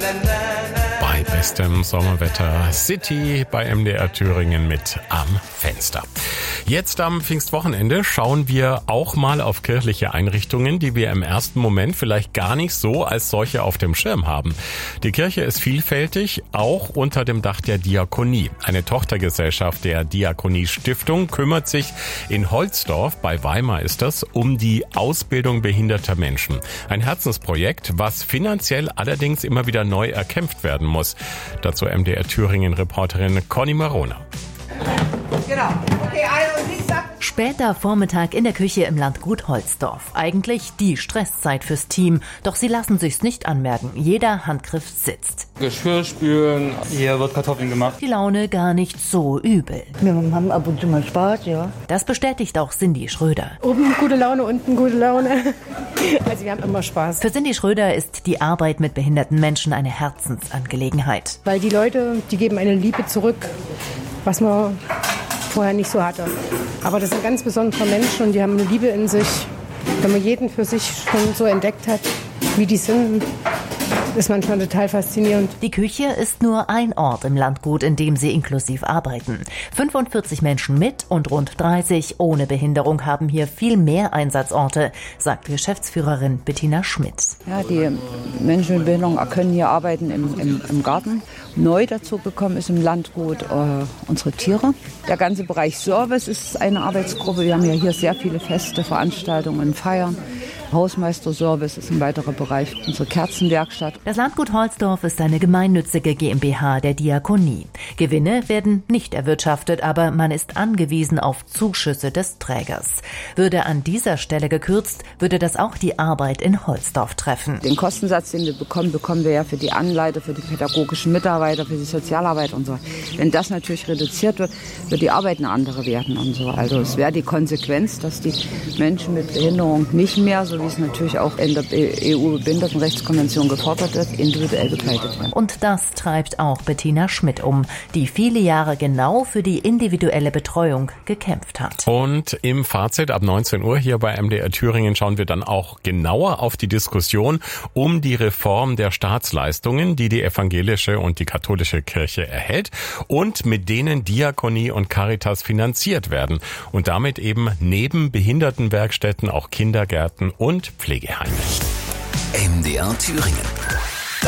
Bei bestem Sommerwetter City bei MDR Thüringen mit Am Fenster. Jetzt am Pfingstwochenende schauen wir auch mal auf kirchliche Einrichtungen, die wir im ersten Moment vielleicht gar nicht so als solche auf dem Schirm haben. Die Kirche ist vielfältig, auch unter dem Dach der Diakonie. Eine Tochtergesellschaft der Diakonie Stiftung kümmert sich in Holzdorf, bei Weimar ist das, um die Ausbildung behinderter Menschen. Ein Herzensprojekt, was finanziell allerdings immer wieder neu erkämpft werden muss. Dazu MDR Thüringen-Reporterin Conny Marona. Genau. Okay, Später Vormittag in der Küche im Landgut Holzdorf. Eigentlich die Stresszeit fürs Team. Doch sie lassen sich's nicht anmerken. Jeder Handgriff sitzt. Geschirr spülen, hier wird Kartoffeln gemacht. Die Laune gar nicht so übel. Wir haben ab und zu mal Spaß, ja. Das bestätigt auch Cindy Schröder. Oben gute Laune, unten gute Laune. Also wir haben immer Spaß. Für Cindy Schröder ist die Arbeit mit behinderten Menschen eine Herzensangelegenheit. Weil die Leute, die geben eine Liebe zurück, was man vorher nicht so hatte. Aber das sind ganz besondere Menschen und die haben eine Liebe in sich. Wenn man jeden für sich schon so entdeckt hat, wie die sind, ist manchmal total faszinierend. Die Küche ist nur ein Ort im Landgut, in dem sie inklusiv arbeiten. 45 Menschen mit und rund 30 ohne Behinderung haben hier viel mehr Einsatzorte, sagt Geschäftsführerin Bettina Schmidt. Ja, die Menschen mit Behinderung können hier arbeiten im Garten. Neu dazu gekommen ist im Landgut unsere Tiere. Der ganze Bereich Service ist eine Arbeitsgruppe. Wir haben ja hier sehr viele Feste, Veranstaltungen, Feiern. Hausmeisterservice ist ein weiterer Bereich, unsere Kerzenwerkstatt. Das Landgut Holzdorf ist eine gemeinnützige GmbH der Diakonie. Gewinne werden nicht erwirtschaftet, aber man ist angewiesen auf Zuschüsse des Trägers. Würde an dieser Stelle gekürzt, würde das auch die Arbeit in Holzdorf treffen. Den Kostensatz, den wir bekommen wir ja für die Anleiter, für die pädagogischen Mitarbeiter, für die Sozialarbeiter und so. Wenn das natürlich reduziert wird, wird die Arbeit eine andere werden und so. Also es wäre die Konsequenz, dass die Menschen mit Behinderung nicht mehr, so wie es natürlich auch in der EU-Behindertenrechtskonvention gefordert wird, individuell begleitet werden. Und das treibt auch Bettina Schmidt um, die viele Jahre genau für die individuelle Betreuung gekämpft hat. Und im Fazit ab 19 Uhr hier bei MDR Thüringen schauen wir dann auch genauer auf die Diskussion um die Reform der Staatsleistungen, die die evangelische und die katholische Kirche erhält und mit denen Diakonie und Caritas finanziert werden und damit eben neben Behindertenwerkstätten auch Kindergärten und Pflegeheime. MDR Thüringen.